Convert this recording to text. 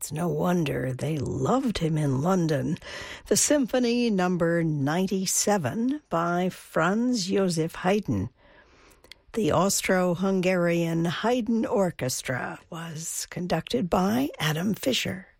It's no wonder they loved him in London. The Symphony Number 97 by Franz Joseph Haydn. The Austro-Hungarian Haydn Orchestra was conducted by Adam Fischer.